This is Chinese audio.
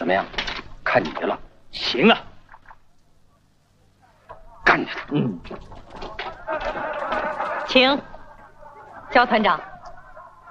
怎么样？看你的了。 行啊， 干去！ 嗯， 请，焦团长。